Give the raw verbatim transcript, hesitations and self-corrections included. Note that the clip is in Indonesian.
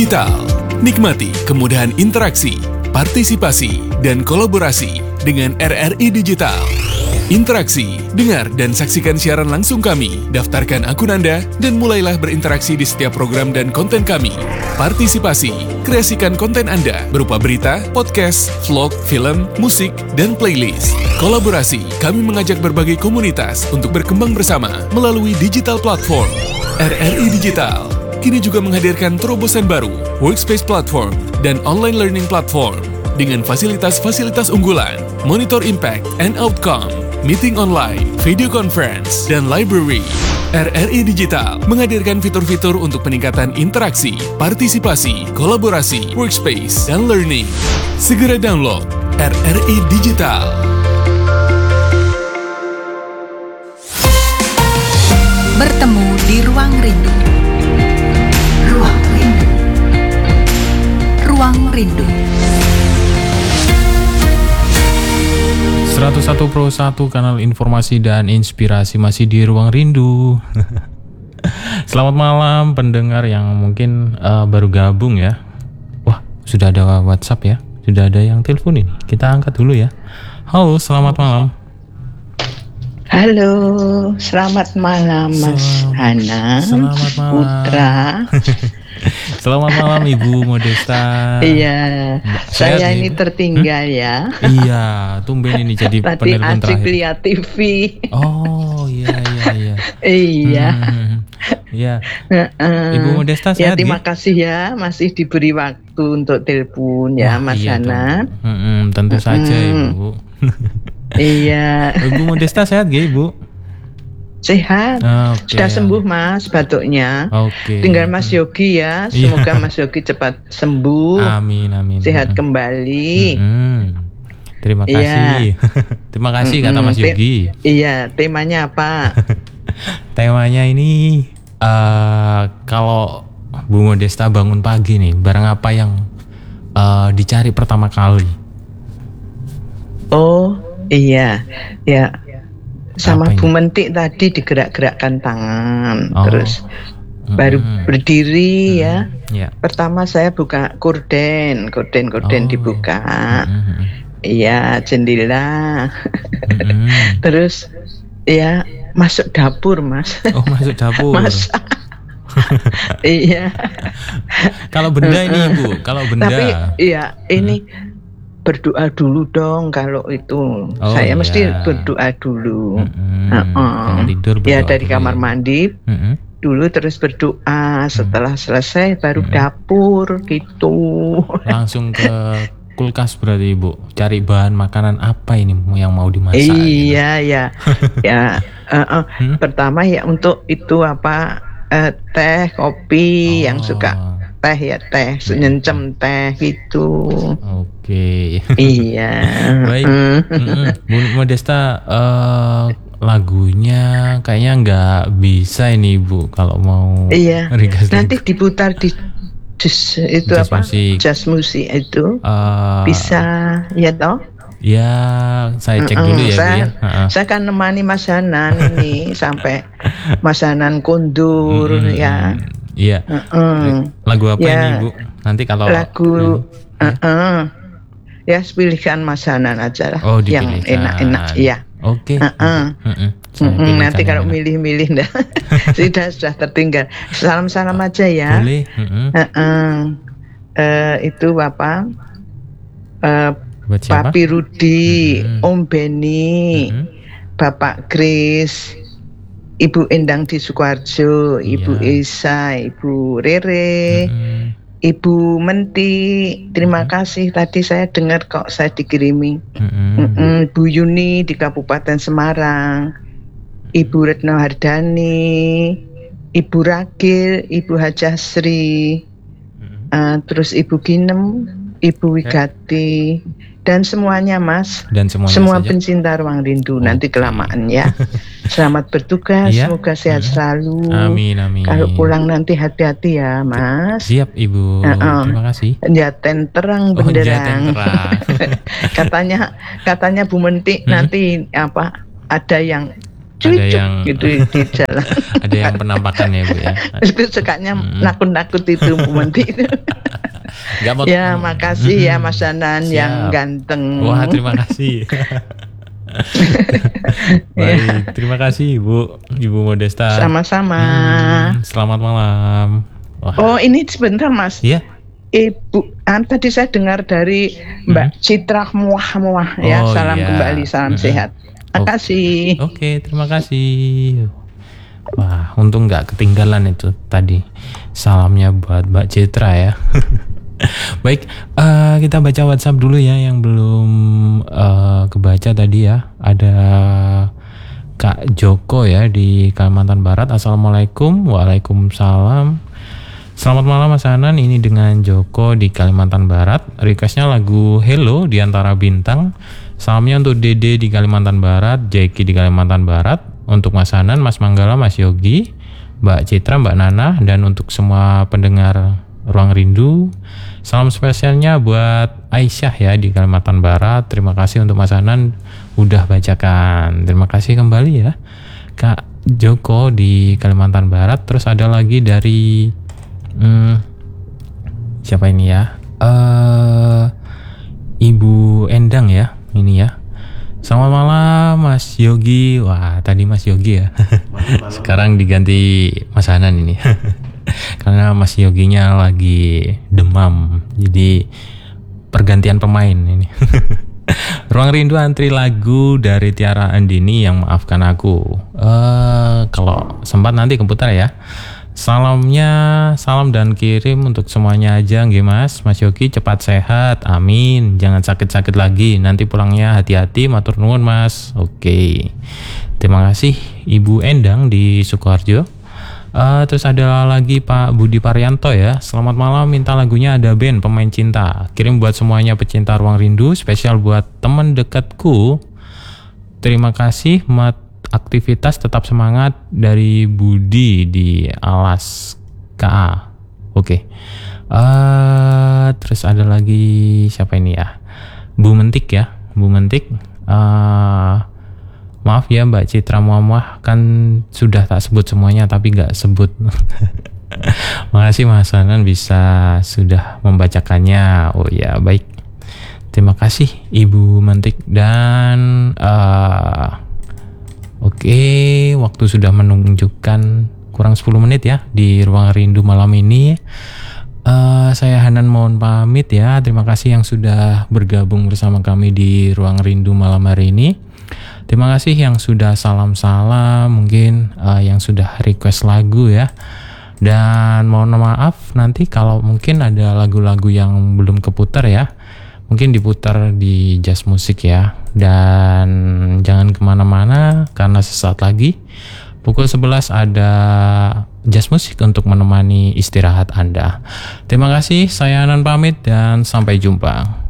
Digital. Nikmati kemudahan interaksi, partisipasi, dan kolaborasi dengan R R I Digital. Interaksi, dengar dan saksikan siaran langsung kami, daftarkan akun Anda, dan mulailah berinteraksi di setiap program dan konten kami. Partisipasi, kreasikan konten Anda berupa berita, podcast, vlog, film, musik, dan playlist. Kolaborasi, kami mengajak berbagai komunitas untuk berkembang bersama melalui digital platform. R R I Digital kini juga menghadirkan terobosan baru, workspace platform, dan online learning platform dengan fasilitas-fasilitas unggulan, monitor impact and outcome, meeting online, video conference, dan library. R R I Digital menghadirkan fitur-fitur untuk peningkatan interaksi, partisipasi, kolaborasi, workspace, dan learning. Segera download R R I Digital. Bertemu di ruang rindu. Ruang rindu. Ruang rindu. seratus satu Pro satu kanal informasi dan inspirasi masih di ruang rindu. Selamat malam pendengar yang mungkin uh, baru gabung ya. Wah, sudah ada WhatsApp ya. Sudah ada yang telepon ini. Kita angkat dulu ya. Halo, selamat malam. Halo, selamat malam Mas Sel- Hana. Selamat malam Putra. Selamat malam Ibu Modesta. Iya, Sehat saya nih, ini Ibu? tertinggal hmm? ya. Iya, tumben ini jadi Tadi penelepon asik terakhir. lihat T V. Oh, iya iya iya. Iya. Hmm, iya. Uh, Ibu Modesta ya, sehat terima ya? kasih ya, masih diberi waktu untuk telepon ya, Wah, Mas iya, Hana. Hmm, hmm, tentu saja Hmm. Ibu. Iya. Ibu Modesta sehat gak Ibu? Sehat. Oke. Sudah sembuh Mas batuknya. Oke. Tinggal Mas Yogi ya. Semoga Mas Yogi cepat sembuh. Amin amin. Sehat Hmm. kembali. Hmm. Terima Iya. kasih. Terima kasih kata Mm-mm. Mas Yogi. Te- iya, temanya apa? Temanya ini uh, kalau Bu Modesta bangun pagi nih, barang apa yang uh, dicari pertama kali? Oh, iya. Ya. Sama Apa ini? Bu Mentik tadi digerak-gerakkan tangan. Oh. Terus baru Mm-mm. berdiri ya. Mm-mm. Ya. Pertama saya buka korden, korden-korden Oh, dibuka. Mm-mm. Iya, jendela. Mm-mm. Terus ya masuk dapur, Mas. Oh, masuk dapur. Masak. Iya. Kalau benda ini Ibu, kalau benda. Tapi iya, ini berdoa dulu dong kalau itu. Oh, Saya iya. mesti berdoa dulu. Mm-mm. Uh-uh. Kalau tidur Ya berdoa dari dulu kamar ya. mandi Mm-mm. dulu terus berdoa. Setelah selesai baru Hmm. dapur gitu. Langsung ke kulkas berarti Ibu. Cari bahan makanan apa ini yang mau dimasak gitu. Iya ya. Ya. uh-uh. Hmm? Pertama ya untuk itu apa eh, teh, kopi yang Oh. suka teh ya teh, nyencem teh gitu. Oke. Iya. Baik. Mm. Mm-mm. Bu Modesta, eh, lagunya kayaknya nggak bisa ini Ibu kalau mau Iya. request Nanti lagu. diputar di jazz itu Jazz apa? musik. Jazz musik itu Eh, bisa ya toh? Ya, saya cek Mm-mm. dulu ya Bu saya, ya. Ha-ha. saya kan nemani Mas Hanan ini sampai Mas Hanan kundur Mm-mm. ya. Iya. Mm-mm. Lagu apa Ya. ini Bu? Nanti kalau Lagu Hmm. uh-uh. ya pilihkan Mas Hanan aja lah Oh, yang dipilihkan. enak-enak ya. Oke. Uh-uh. Mm-mm. Saya Mm-mm, pilihkan nanti yang kalau enak. milih-milih dah sudah sudah tertinggal. Salam-salam aja ya. Boleh. Mm-mm. Uh-uh. Eh, itu apa? Eh, Buat siapa? Papi Rudi, Mm-mm. Om Beni, Mm-mm. Bapak Kris, Ibu Endang di Sukoharjo, Ibu Iya. Isa, Ibu Rere, Mm-mm. Ibu Menti. Terima Mm-mm. kasih tadi saya dengar kok saya dikirimi. Mm-mm. Mm-mm, Bu Yuni di Kabupaten Semarang, Ibu Retno Hardani, Ibu Ragil, Ibu Hajah Sri, Mm-mm. uh, terus Ibu Ginem, Ibu Wigati, dan semuanya Mas. Dan semuanya Semua saja. pencinta ruang rindu. Nanti Oke. kelamaan ya. Selamat bertugas, Iya. semoga sehat Mm-mm. selalu. Amin amin. Kalau pulang nanti hati-hati ya Mas. Siap Ibu. Uh-uh. Terima kasih. Jaten terang Oh, benderang. jaten terang. katanya katanya Bu Mentik Hmm? nanti apa ada yang cucuk yang gitu di jalan. ada yang penampakan ya Bu ya. Itu sukanya Hmm. nakut-nakut itu Bu Menti. Nggak mau. Ya makasih ya Mas Hanan Siap. yang ganteng. Wah, terima kasih. Baik, terima kasih Ibu, Ibu Modesta. Sama-sama. Hmm, selamat malam. Wah. Oh ini sebentar Mas. Iya. Ibu, ah, tadi saya dengar dari Mbak Citra muah-muah ya. Oh, Salam iya. kembali, salam Mm-mm. sehat. Makasih. Oke, terima kasih. Wah, untung nggak ketinggalan itu tadi salamnya buat Mbak Citra ya. Baik, eh, kita baca WhatsApp dulu ya yang belum eh, kebaca tadi ya. Ada Kak Joko ya di Kalimantan Barat. Assalamualaikum. Waalaikumsalam. Selamat malam Mas Hanan, ini dengan Joko di Kalimantan Barat. Requestnya lagu Hello di Antara Bintang. Salamnya untuk Dede di Kalimantan Barat, Jeki di Kalimantan Barat, untuk Mas Hanan, Mas Manggala, Mas Yogi, Mbak Citra, Mbak Nana, dan untuk semua pendengar Ruang Rindu. Salam spesialnya buat Aisyah ya di Kalimantan Barat. Terima kasih untuk Mas Hanan udah bacakan. Terima kasih kembali ya Kak Joko di Kalimantan Barat. Terus ada lagi dari Hmm, siapa ini ya? Uh, Ibu Endang ya, ini ya. Selamat malam Mas Yogi. Wah, tadi Mas Yogi ya. Sekarang diganti Mas Hanan ini. Karena Mas Yoginya lagi demam. Jadi pergantian pemain ini. Ruang Rindu antri lagu dari Tiara Andini yang Maafkan Aku. Uh, kalau sempat nanti komputer ya. Salamnya, salam dan kirim untuk semuanya aja nggih Mas. Mas Yogi cepat sehat, amin. Jangan sakit-sakit lagi, nanti pulangnya hati-hati, matur nuwun Mas. Oke, terima kasih Ibu Endang di Sukoharjo. Uh, terus ada lagi Pak Budi Parianto ya. Selamat malam, minta lagunya ada band Pemain Cinta. Kirim buat semuanya pecinta Ruang Rindu, spesial buat teman dekatku. Terima kasih Mat. Aktivitas tetap semangat dari Budi di Alas K A. Oke. Uh, terus ada lagi siapa ini ya? Bu Mentik ya, Bu Mentik. Uh, maaf ya Mbak Citra Muhammad, kan sudah tak sebut semuanya tapi nggak sebut. Makasih Mas Hanan bisa sudah membacakannya. Oh ya baik. Terima kasih Ibu Mentik dan. Uh, Oke, waktu sudah menunjukkan kurang sepuluh menit ya di Ruang Rindu malam ini. Uh, saya Hanan mohon pamit ya. Terima kasih yang sudah bergabung bersama kami di Ruang Rindu malam hari ini. Terima kasih yang sudah salam-salam, mungkin uh, yang sudah request lagu ya. Dan mohon maaf nanti kalau mungkin ada lagu-lagu yang belum keputar ya. Mungkin diputar di Jazz Musik ya. Dan jangan kemana-mana karena sesaat lagi pukul sebelas ada Jazz Musik untuk menemani istirahat Anda. Terima kasih, saya Hanan pamit dan sampai jumpa.